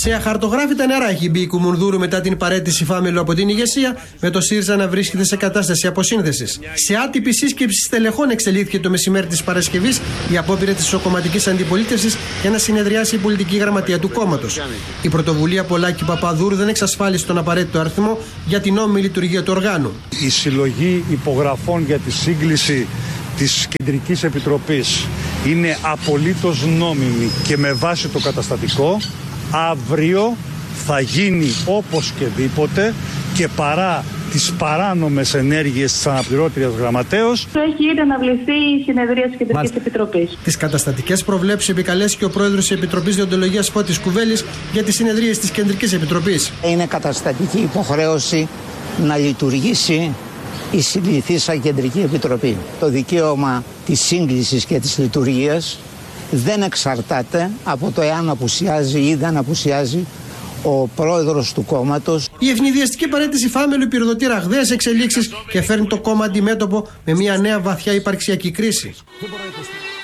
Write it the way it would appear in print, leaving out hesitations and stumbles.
Σε αχαρτογράφητα νερά έχει μπει η Κουμουνδούρου μετά την παραίτηση Φάμελου από την ηγεσία, με το ΣΥΡΙΖΑ να βρίσκεται σε κατάσταση αποσύνθεσης. Σε άτυπη σύσκεψη στελεχών εξελίχθηκε το μεσημέρι της Παρασκευής η απόπειρα της ισοκομματικής αντιπολίτευσης για να συνεδριάσει η πολιτική γραμματεία του κόμματος. Η πρωτοβουλία Πολάκη Παπαδούρου δεν εξασφάλισε τον απαραίτητο αριθμό για την νόμιμη λειτουργία του οργάνου. Η συλλογή υπογραφών για τη σύγκληση της Κεντρικής Επιτροπής είναι απολύτως νόμιμη και με βάση το καταστατικό. Αύριο θα γίνει όπως και δίποτε και παρά τις παράνομες ενέργειες της αναπληρώτριας γραμματέως. Έχει ήδη αναβληθεί η συνεδρία της Κεντρικής Επιτροπής. Τις καταστατικές προβλέψεις επικαλέσει και ο πρόεδρος της Επιτροπής Δεοντολογίας Φώτης Κουβέλης για τις συνεδρίες της Κεντρικής Επιτροπής. Είναι καταστατική υποχρέωση να λειτουργήσει η συλληθήσα Κεντρική Επιτροπή. Το δικαίωμα της σύγκλησης και της λειτουργίας δεν εξαρτάται από το εάν απουσιάζει ή δεν απουσιάζει ο πρόεδρος του κόμματος. Η ευνηδιαστική παραίτηση Φάμελου πυροδοτεί ραγδαίες εξελίξεις και φέρνει το κόμμα αντιμέτωπο με μια νέα βαθιά υπαρξιακή κρίση.